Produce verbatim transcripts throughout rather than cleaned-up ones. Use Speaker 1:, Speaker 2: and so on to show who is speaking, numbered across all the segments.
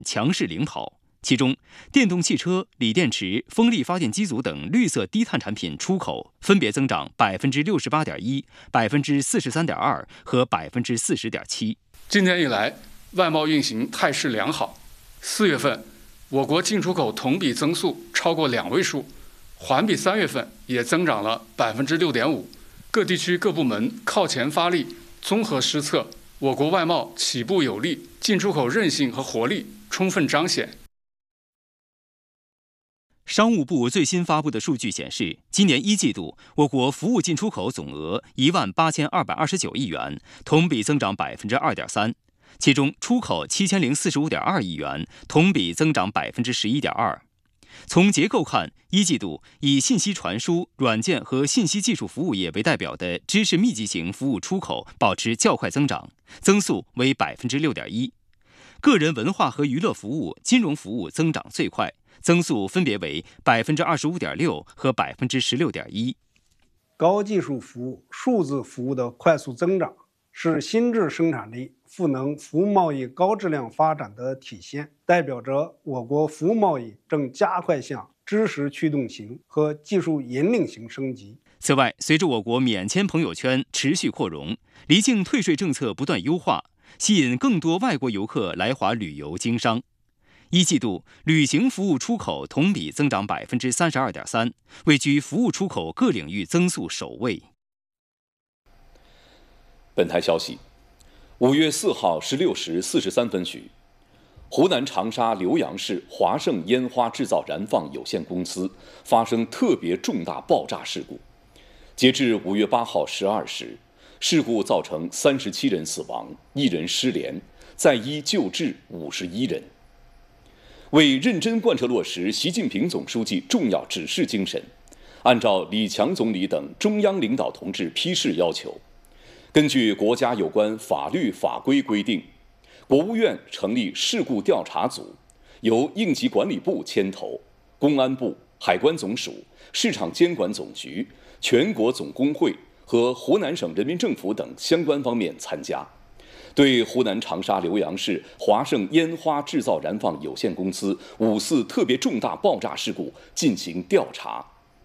Speaker 1: 强势领跑。其中，电动汽车、锂电池、风力发电机组等绿色低碳产品出口分别增长百分之六十八点一、百分之四十三点二和百分之四十点七。
Speaker 2: 今年以来，外贸运行态势良好。四月份，我国进出口同比增速超过两位数，环比三月份也增长了百分之六点五。各地区各部门靠前发力，综合施策，我国外贸起步有力，进出口韧性和活力充分彰显。
Speaker 1: 商务部最新发布的数据显示，今年一季度我国服务进出口总额一万八千二百二十九亿元，同比增长百分之二点三。其中，出口七千零四十五点二亿元，同比增长百分之十一点二。从结构看，一季度以信息传输、软件和信息技术服务业为代表的知识密集型服务出口保持较快增长，增速为百分之六点一。个人文化和娱乐服务、金融服务增长最快，增速分别为百分之二十五点六和百分之十六点一。
Speaker 3: 高技术服务、数字服务的快速增长，是新质生产力赋能服务贸易高质量发展的体现，代表着我国服务贸易正加快向知识驱动型和技术引领型升级。
Speaker 1: 此外，随着我国免签朋友圈持续扩容，离境退税政策不断优化，吸引更多外国游客来华旅游经商。一季度，旅行服务出口同比增长百分之三十二点三，位居服务出口各领域增速首位。
Speaker 4: 本台消息，五月四号十六时四十三分许，湖南长沙浏阳市华盛烟花制造燃放有限公司发生特别重大爆炸事故。截至五月八号十二时，事故造成三十七人死亡，一人失联，在医救治五十一人。为认真贯彻落实习近平总书记重要指示精神，按照李强总理等中央领导同志批示要求，根据国家有关法律法规规定，国务院成立事故调查组，由应急管理部牵头，公安部、海关总署、市场监管总局、全国总工会和湖南省人民政府等相关方面参加，对湖南长沙浏阳市华盛烟花制造燃放有限公司五四特别重大爆炸事故进行调查。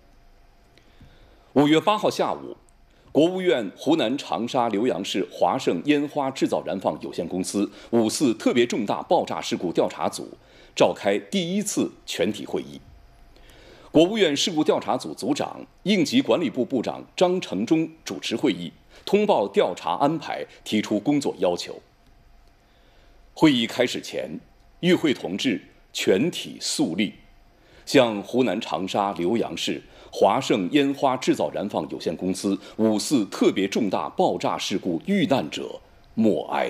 Speaker 4: 五月八号下午，国务院湖南长沙浏阳市华盛烟花制造燃放有限公司五四特别重大爆炸事故调查组召开第一次全体会议。国务院事故调查组组长、应急管理部部长张成忠主持会议，通报调查安排，提出工作要求。会议开始前，与会同志全体肃立，向湖南长沙浏阳市华盛烟花制造燃放有限公司五四特别重大爆炸事故遇难者默哀。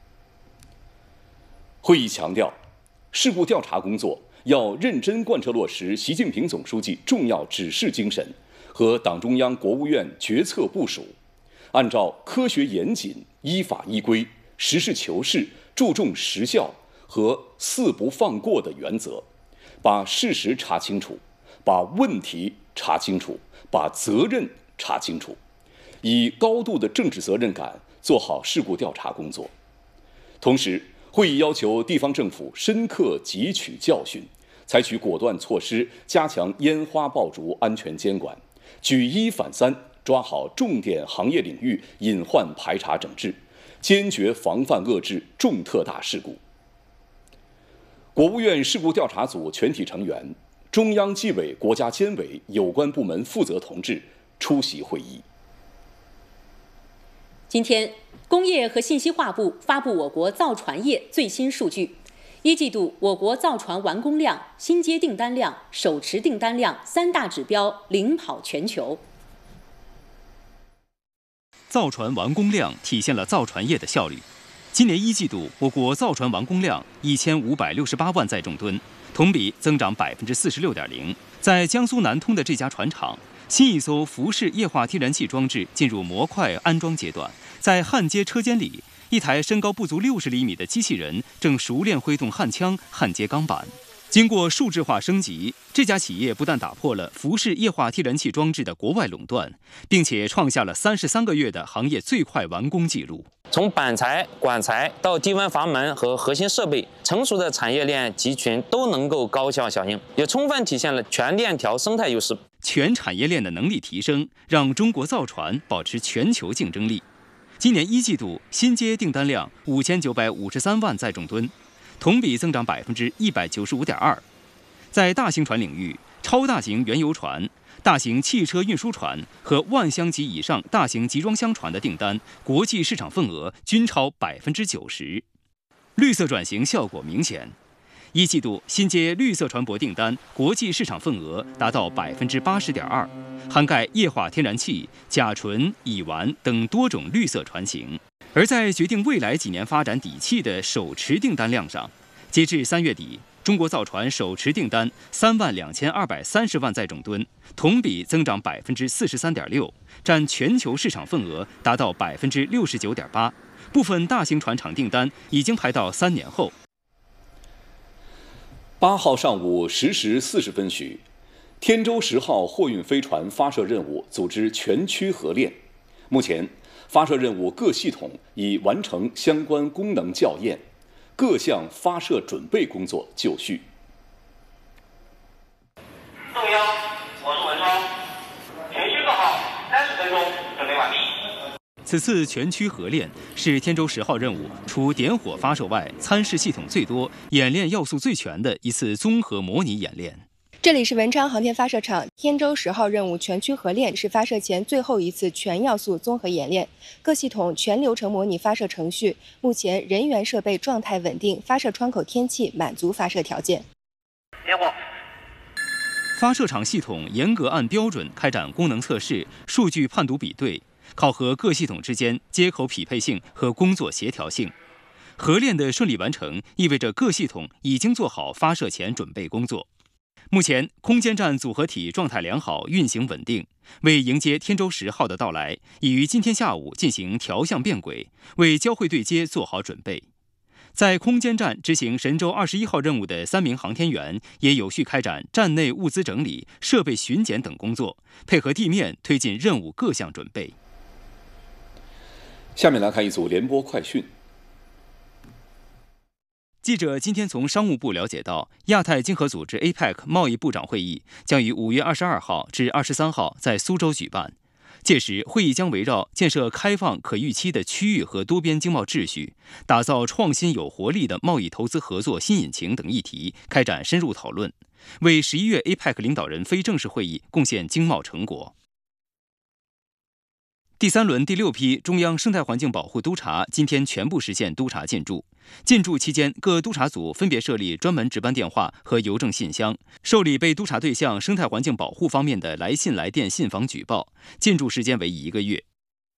Speaker 4: 会议强调，事故调查工作要认真贯彻落实习近平总书记重要指示精神和党中央、国务院决策部署，按照科学严谨、依法依规、实事求是、注重实效和四不放过的原则，把事实查清楚，把问题查清楚，把责任查清楚，以高度的政治责任感做好事故调查工作。同时，会议要求地方政府深刻汲取教训，采取果断措施，加强烟花爆竹安全监管，举一反三，抓好重点行业领域隐患排查整治，坚决防范遏制重特大事故。国务院事故调查组全体成员、中央纪委国家监委有关部门负责同志出席会议。
Speaker 5: 今天，工业和信息化部发布我国造船业最新数据。一季度，我国造船完工量、新接订单量、手持订单量三大指标领跑全球。
Speaker 1: 造船完工量体现了造船业的效率。今年一季度，我国造船完工量一千五百六十八万载重吨，同比增长百分之四十六点零。在江苏南通的这家船厂，新一艘浮式液化天然气装置进入模块安装阶段，在焊接车间里，一台身高不足六十厘米的机器人正熟练挥动焊枪焊接钢板。 经过数字化升级，这家企业不但打破了服饰液化天然气装置的国外垄断，并且创下了三十三个月的行业最快完工纪录。
Speaker 6: 从板材、管材到低温阀门和核心设备，成熟的产业链集群都能够高效响应，也充分体现了全链条生态优势。
Speaker 1: 全产业链的能力提升，让中国造船保持全球竞争力。今年一季度新接订单量五千九百五十三万载重吨。同比增长百分之一百九十五点二，在大型船领域，超大型原油船、大型汽车运输船和万箱级以上大型集装箱船的订单，国际市场份额均超百分之九十。绿色转型效果明显，一季度新接绿色船舶订单国际市场份额达到百分之八十点二，涵盖液化天然气、甲醇、乙烷等多种绿色船型。而在决定未来几年发展底气的手持订单量上，截至三月底，中国造船手持订单三万两千二百三十万载重吨，同比增长百分之四十三点六，占全球市场份额达到百分之六十九点八。部分大型船厂订单已经排到三年后。
Speaker 4: 八号上午十时四十分许，天舟十号货运飞船发射任务组织全区核练，目前发射任务各系统已完成相关功能校验，各项发射准备工作就绪。
Speaker 7: 动幺，我是文超，全区各号三十分钟准备完毕。
Speaker 1: 此次全区核练是天舟十号任务除点火发射外，参试系统最多、演练要素最全的一次综合模拟演练。
Speaker 8: 这里是文昌航天发射场，天舟十号任务全区核练是发射前最后一次全要素综合演练，各系统全流程模拟发射程序，目前人员设备状态稳定，发射窗口天气满足发射条件。
Speaker 7: 点火。
Speaker 1: 发射场系统严格按标准开展功能测试、数据判读比对，考核各系统之间接口匹配性和工作协调性。核练的顺利完成，意味着各系统已经做好发射前准备工作。目前，空间站组合体状态良好，运行稳定。为迎接天舟十号的到来，已于今天下午进行调向变轨，为交会对接做好准备。在空间站执行神舟二十一号任务的三名航天员，也有序开展站内物资整理、设备巡检等工作，配合地面推进任务各项准备。
Speaker 4: 下面来看一组联播快讯。
Speaker 1: 记者今天从商务部了解到，亚太经合组织 A P E C 贸易部长会议将于五月二十二号至二十三号在苏州举办。届时，会议将围绕建设开放可预期的区域和多边经贸秩序，打造创新有活力的贸易投资合作新引擎等议题开展深入讨论，为十一月 A P E C 领导人非正式会议贡献经贸成果。第三轮第六批中央生态环境保护督察今天全部实现督查进驻。进驻期间，各督查组分别设立专门值班电话和邮政信箱，受理被督查对象生态环境保护方面的来信、来电、信访举报。进驻时间为一个月。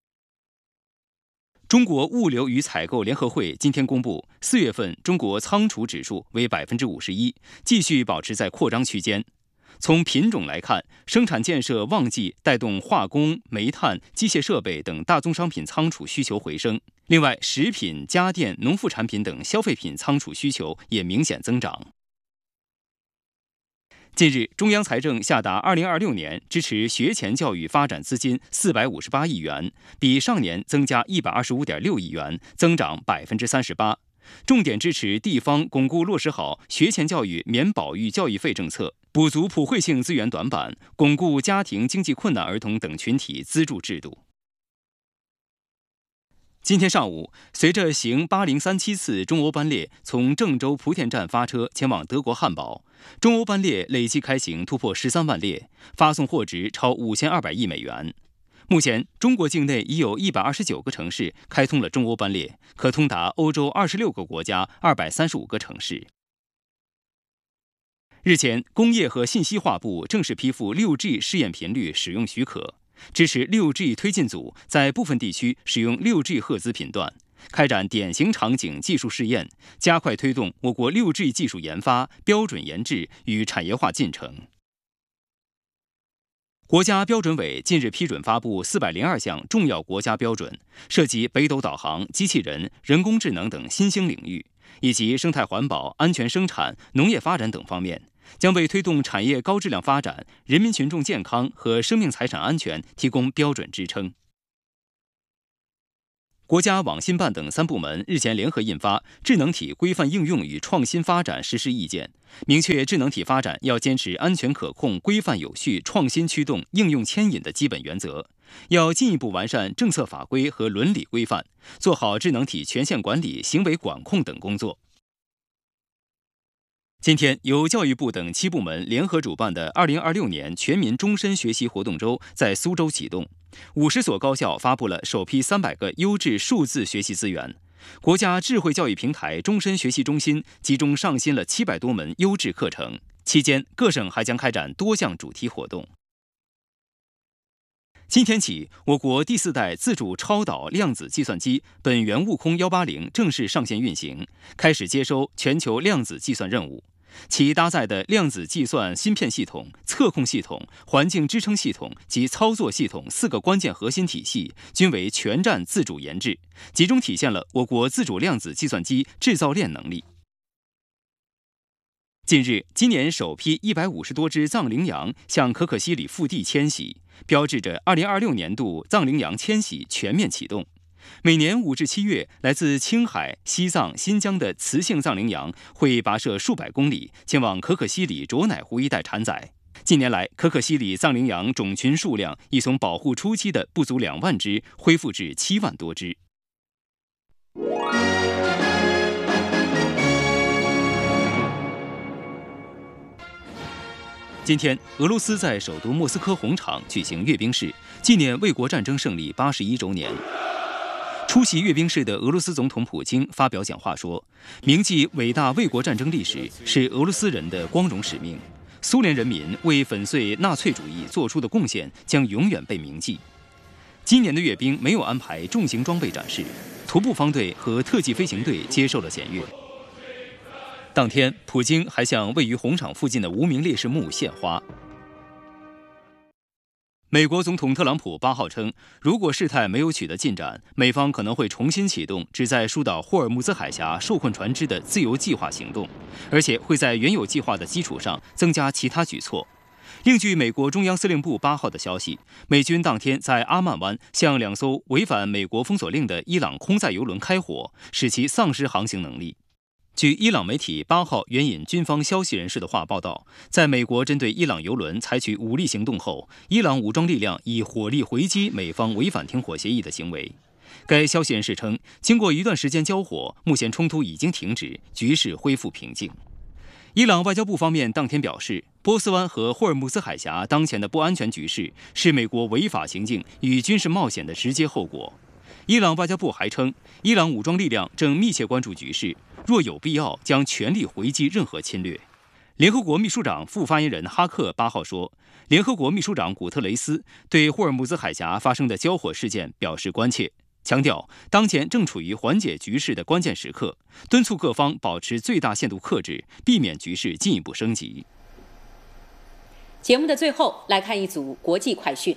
Speaker 1: 中国物流与采购联合会今天公布，四月份中国仓储指数为百分之五十一，继续保持在扩张区间。从品种来看，生产建设旺季带动化工、煤炭、机械设备等大宗商品仓储需求回升。另外，食品、家电、农副产品等消费品仓储需求也明显增长。近日，中央财政下达二零二六年支持学前教育发展资金四百五十八亿元，比上年增加一百二十五点六亿元，增长百分之三十八。重点支持地方巩固落实好学前教育免保育教育费政策，补足普惠性资源短板，巩固家庭经济困难儿童等群体资助制度。今天上午，随着行八零三七次中欧班列从郑州莆田站发车前往德国汉堡，中欧班列累计开行突破十三万列，发送货值超五千二百亿美元。目前，中国境内已有一百二十九个城市开通了中欧班列，可通达欧洲二十六个国家二百三十五个城市。日前，工业和信息化部正式批复 六 G 试验频率使用许可，支持 六 G 推进组在部分地区使用 六 G 赫兹频段，开展典型场景技术试验，加快推动我国 六 G 技术研发、标准研制与产业化进程。国家标准委近日批准发布四百零二项重要国家标准，涉及北斗导航、机器人、人工智能等新兴领域， 以及生态环保、安全生产、农业发展等方面，将为推动产业高质量发展、人民群众健康和生命财产安全提供标准支撑。国家网信办等三部门日前联合印发《智能体规范应用与创新发展实施意见》，明确智能体发展要坚持安全可控、规范有序、创新驱动、应用牵引的基本原则，要进一步完善政策法规和伦理规范，做好智能体权限管理、行为管控等工作。今天，由教育部等七部门联合主办的二零二六年全民终身学习活动周在苏州启动。五十所高校发布了首批三百个优质数字学习资源。国家智慧教育平台终身学习中心集中上新了七百多门优质课程。期间，各省还将开展多项主题活动。今天起，我国第四代自主超导量子计算机本源悟空一八零正式上线运行，开始接收全球量子计算任务。其搭载的量子计算芯片系统、测控系统、环境支撑系统及操作系统四个关键核心体系均为全站自主研制，集中体现了我国自主量子计算机制造链能力。近日，今年首批一百五十多只藏羚羊向可可西里腹地迁徙，标志着二零二六年度藏羚羊迁徙全面启动。每年五至七月，来自青海、西藏、新疆的雌性藏羚羊会跋涉数百公里，前往可可西里卓乃湖一带产崽。近年来，可可西里藏羚羊种群数量已从保护初期的不足两万只，恢复至七万多只。今天，俄罗斯在首都莫斯科红场举行阅兵式，纪念卫国战争胜利八十一周年。出席阅兵式的俄罗斯总统普京发表讲话说：“铭记伟大卫国战争历史是俄罗斯人的光荣使命，苏联人民为粉碎纳粹主义做出的贡献将永远被铭记。”今年的阅兵没有安排重型装备展示，徒步方队和特技飞行队接受了检阅。当天，普京还向位于红场附近的无名烈士墓献花。美国总统特朗普八号称，如果事态没有取得进展，美方可能会重新启动旨在疏导霍尔木兹海峡受困船只的自由计划行动，而且会在原有计划的基础上增加其他举措。另据美国中央司令部八号的消息，美军当天在阿曼湾向两艘违反美国封锁令的伊朗空载油轮开火，使其丧失航行能力。据伊朗媒体八号援引军方消息人士的话报道，在美国针对伊朗油轮采取武力行动后，伊朗武装力量以火力回击美方违反停火协议的行为。该消息人士称，经过一段时间交火，目前冲突已经停止，局势恢复平静。伊朗外交部方面当天表示，波斯湾和霍尔木兹海峡当前的不安全局势是美国违法行径与军事冒险的直接后果。伊朗外交部还称，伊朗武装力量正密切关注局势，若有必要将全力回击任何侵略。联合国秘书长副发言人哈克八号说，联合国秘书长古特雷斯对霍尔木兹海峡发生的交火事件表示关切，强调当前正处于缓解局势的关键时刻，敦促各方保持最大限度克制，避免局势进一步升级。
Speaker 5: 节目的最后，来看一组国际快讯。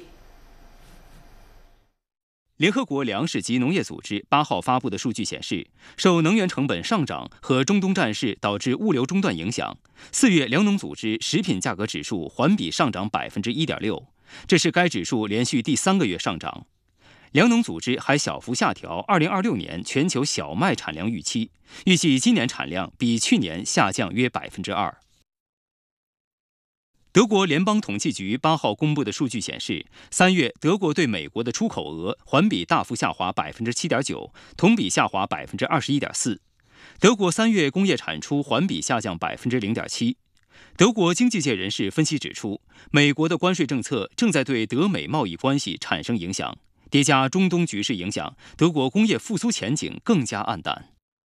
Speaker 1: 联合国粮食及农业组织八号发布的数据显示，受能源成本上涨和中东战事导致物流中断影响，四月粮农组织食品价格指数环比上涨百分之一点六，这是该指数连续第三个月上涨。粮农组织还小幅下调二零二六年全球小麦产量预期，预计今年产量比去年下降约百分之二。德国联邦统计局八号公布的数据显示，三月德国对美国的出口额环比大幅下滑百分之七点九，同比下滑百分之二十一点四。德国三月工业产出环比下降百分之零点七。德国经济界人士分析指出，美国的关税政策正在对德美贸易关系产生影响，叠加中东局势影响，德国工业复苏前景更加暗淡。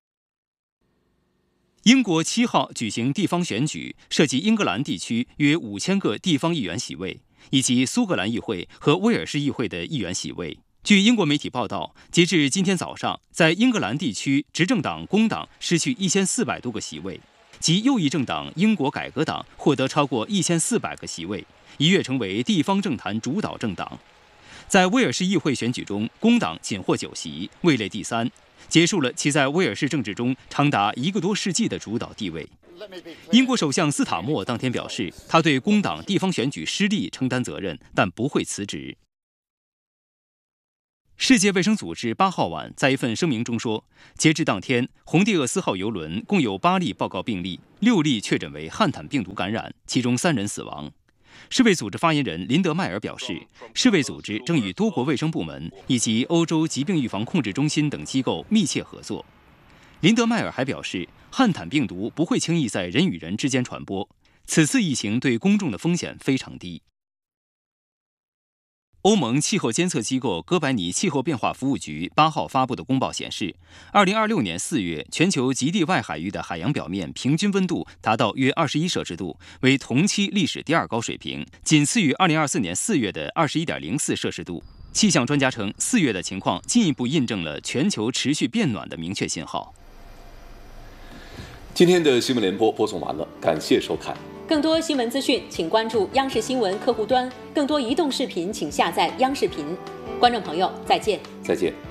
Speaker 1: 英国七号举行地方选举，涉及英格兰地区约五千个地方议员席位，以及苏格兰议会和威尔士议会的议员席位。据英国媒体报道，截至今天早上，在英格兰地区，执政党工党失去一千四百多个席位，及右翼政党英国改革党获得超过一千四百个席位，一跃成为地方政坛主导政党。在威尔士议会选举中，工党仅获九席，位列第三。 结束了其在威尔士政治中长达一个多世纪的主导地位。英国首相斯塔默当天表示，他对工党地方选举失利承担责任，但不会辞职。世界卫生组织八号晚在一份声明中说，截至当天，红地厄斯号邮轮共有八例报告病例，六例确诊为汉坦病毒感染，其中三人死亡。世卫组织发言人林德迈尔表示，世卫组织正与多国卫生部门以及欧洲疾病预防控制中心等机构密切合作。林德迈尔还表示，汉坦病毒不会轻易在人与人之间传播，此次疫情对公众的风险非常低。欧盟气候监测机构哥白尼气候变化服务局八号发布的公报显示，二零二六年四月全球极地外海域的海洋表面平均温度达到约二十一摄氏度，为同期历史第二高水平，仅次于二零二四年四月的二十一点零四摄氏度。气象专家称，四月的情况进一步印证了全球持续变暖的明确信号。
Speaker 4: 今天的新闻联播播送完了，感谢收看。
Speaker 5: 更多新闻资讯，请关注央视新闻客户端；更多移动视频，请下载央视频。观众朋友，再见。
Speaker 4: 再见。